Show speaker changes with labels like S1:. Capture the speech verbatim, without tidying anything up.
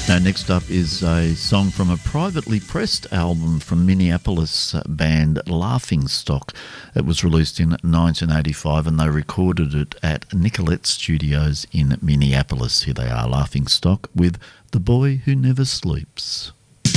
S1: Now, next up is a song from a privately pressed album from Minneapolis band Laughing Stock. It was released in nineteen eighty-five and they recorded it at Nicolette Studios in Minneapolis. Here they are, Laughing Stock with The Boy Who Never Sleeps.